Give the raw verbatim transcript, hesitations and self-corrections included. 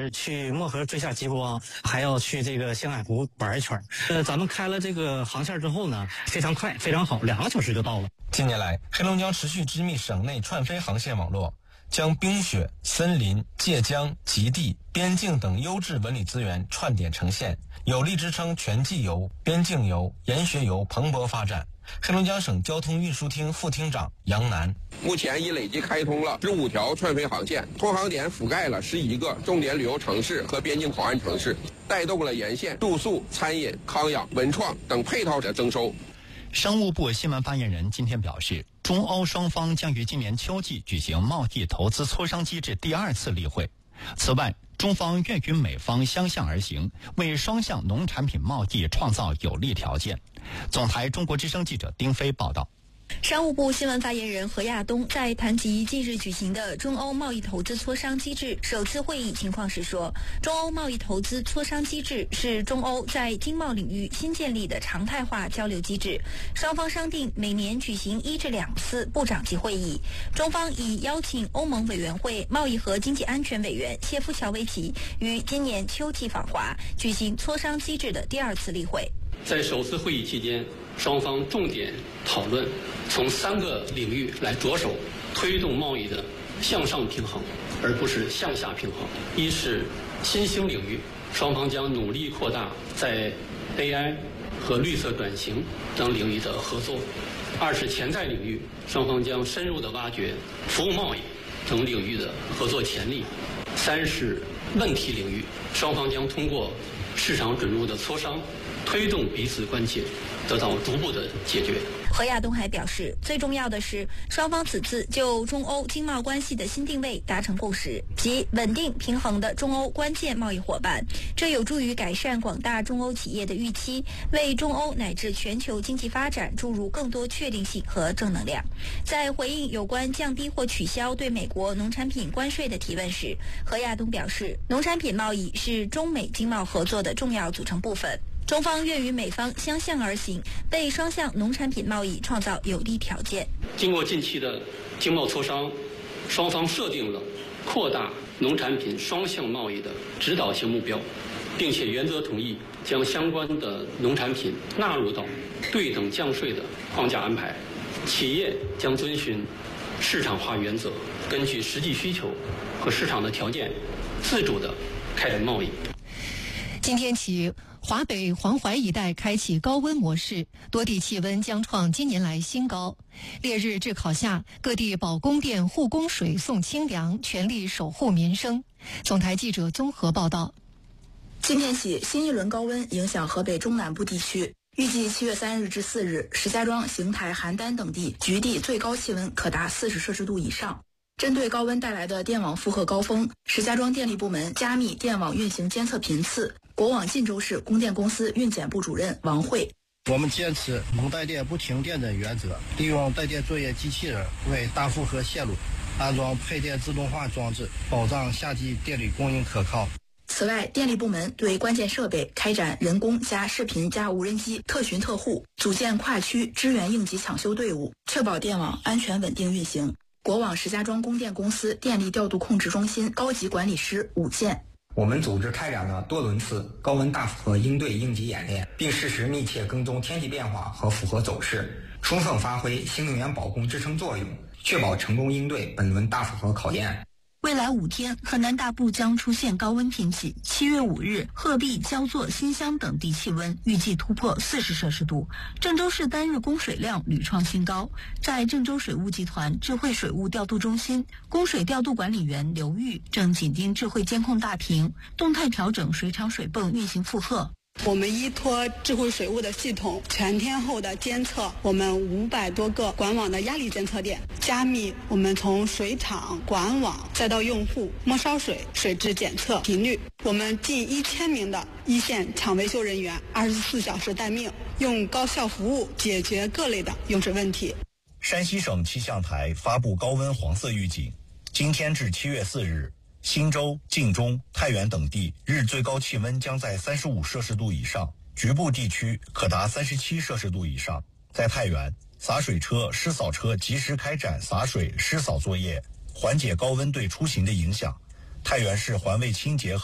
是去漠河坠下极光，还要去这个香海湖玩一圈。呃，咱们开了这个航线之后呢，非常快，非常好，两个小时就到了。 近年来，黑龙江持续织密省内串飞航线网络，将冰雪、森林、界江、极地、边境等优质文旅资源串点呈现，有力支撑全季游、边境游、研学游蓬勃发展。黑龙江省交通运输厅副厅长杨楠： 目前已累计开通了十五条串飞航线，通航点覆盖了十一个重点旅游城市和边境口岸城市，带动了沿线住宿、餐饮、康养、文创等配套的增收。 商务部新闻发言人今天表示，中欧双方将于今年秋季举行贸易投资磋商机制第二次例会。此外，中方愿与美方相向而行，为双向农产品贸易创造有利条件。总台中国之声记者丁飞报道。 商务部新闻发言人何亚东在谈及近日举行的中欧贸易投资磋商机制首次会议情况时说，中欧贸易投资磋商机制是中欧在经贸领域新建立的常态化交流机制，双方商定每年举行一至两次部长级会议。中方已邀请欧盟委员会贸易和经济安全委员谢夫乔维奇于今年秋季访华，举行磋商机制的第二次例会。 在首次会议期间，双方重点讨论从三个领域来着手推动贸易的向上平衡，而不是向下平衡。一是新兴领域，双方将努力扩大在 A I 和绿色转型等领域的合作；二是潜在领域，双方将深入地挖掘服务贸易等领域的合作潜力；三是问题领域，双方将通过市场准入的磋商，推动彼此关切得到逐步的解决。 何亚东还表示，最重要的是双方此次就中欧经贸关系的新定位达成共识，即稳定平衡的中欧关键贸易伙伴，这有助于改善广大中欧企业的预期，为中欧乃至全球经济发展注入更多确定性和正能量。在回应有关降低或取消对美国农产品关税的提问时，何亚东表示，农产品贸易是中美经贸合作的重要组成部分，中方愿与美方相向而行，为双向农产品贸易创造有利条件。 经过近期的经贸磋商，双方设定了扩大农产品双向贸易的指导性目标，并且原则同意将相关的农产品纳入到对等降税的框架安排。企业将遵循市场化原则，根据实际需求和市场的条件，自主地开展贸易。 今天起，华北黄淮一带开启高温模式，多地气温将创近年来新高。烈日炙烤下，各地保供电、护供水、送清凉，全力守护民生。总台记者综合报道。 今天起，新一轮高温影响河北中南部地区，预计七月三日至四日，石家庄、邢台、邯郸等地局地最高气温可达四十摄氏度以上。针对高温带来的电网负荷高峰，石家庄电力部门加密电网运行监测频次。国网晋州市供电公司运检部主任王慧： 我们坚持能带电不停电的原则，利用带电作业机器人为大负荷线路安装配电自动化装置，保障夏季电力供应可靠。 此外，电力部门对关键设备开展人工加视频加无人机特巡特护，组建跨区支援应急抢修队伍，确保电网安全稳定运行。国网石家庄供电公司电力调度控制中心高级管理师武健： 我们组织开展了多轮次高温大负荷应对应急演练，并适时密切跟踪天气变化和负荷走势，充分发挥新能源保供支撑作用，确保成功应对本轮大负荷考验。 未来五天，河南大部将出现高温天气。七月五日，鹤壁、焦作、新乡等地气温预计突破四十摄氏度。郑州市单日供水量屡创新高。在郑州水务集团智慧水务调度中心，供水调度管理员刘玉正紧盯智慧监控大屏，动态调整水厂水泵运行负荷。 我们依托智慧水务的系统，全天候的监测我们五百多个管网的压力监测点，加密我们从水厂、管网再到用户末梢水水质检测频率。我们近一千名的一线厂维修人员，二十四小时待命，用高效服务解决各类的用水问题。 山西省气象台发布高温黄色预警，今天至七月四日。忻州、晋中、太原等地日最高气温将在三十五摄氏度以上，局部地区可达三十七摄氏度以上。在太原，洒水车、湿扫车及时开展洒水、湿扫作业，缓解高温对出行的影响。太原市环卫清洁